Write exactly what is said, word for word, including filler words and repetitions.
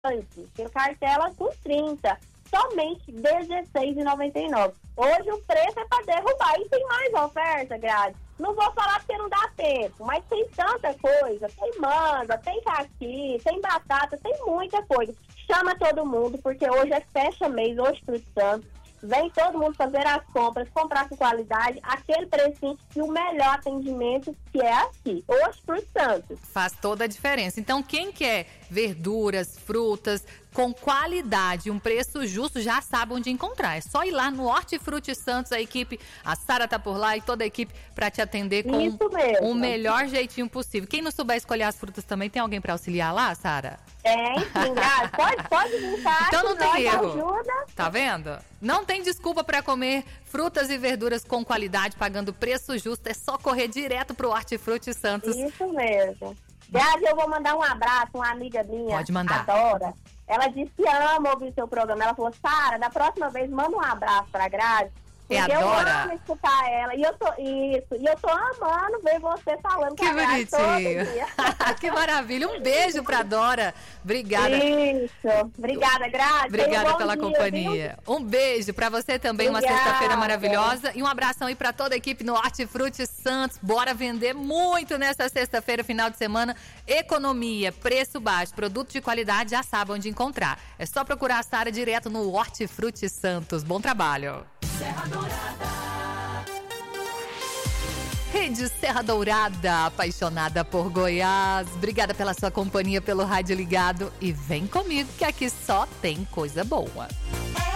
tem cartela com trinta, somente dezesseis reais e noventa e nove centavos. Hoje o preço é para derrubar e tem mais oferta, Grazi. Não vou falar porque não dá tempo, mas tem tanta coisa. Tem manga, tem caqui, tem batata, tem muita coisa. Chama todo mundo, porque hoje é fecha mês, hoje Frutos Santos. Vem todo mundo fazer as compras, comprar com qualidade, aquele precinho e o melhor atendimento que é aqui, hoje Frutos Santos. Faz toda a diferença. Então, quem quer verduras, frutas com qualidade, um preço justo, já sabe onde encontrar. É só ir lá no Hortifruti Santos, a equipe, a Sara tá por lá e toda a equipe para te atender com o melhor jeitinho possível. Quem não souber escolher as frutas também, tem alguém para auxiliar lá, Sara? Tem, sim, Grazi. Pode, pode visitar. Então não tem erro. Ajuda. Tá vendo? Não tem desculpa para comer frutas e verduras com qualidade, pagando preço justo. É só correr direto pro Hortifruti Santos. Isso mesmo. Grazi, eu vou mandar um abraço, uma amiga minha. Pode mandar. Adora. Ela disse que ama ouvir seu programa. Ela falou, Sara, da próxima vez manda um abraço pra Grazi. E Porque adora. eu amo escutar ela. E eu tô, isso, e eu tô amando ver você falando que com a Grazi todo dia. Que maravilha. Um beijo pra Dora. Obrigada. Isso. Obrigada, Grazi. Obrigada um pela dia, companhia. Viu? Um beijo pra você também. Obrigada. Uma sexta-feira maravilhosa. E um abração aí pra toda a equipe no Hortifruti Santos. Bora vender muito nessa sexta-feira, final de semana. Economia, preço baixo, produto de qualidade, já sabe onde encontrar. É só procurar a Sara direto no Hortifruti Santos. Bom trabalho. Serra Dourada. Rede Serra Dourada, apaixonada por Goiás. Obrigada pela sua companhia, pelo rádio ligado. E vem comigo que aqui só tem coisa boa.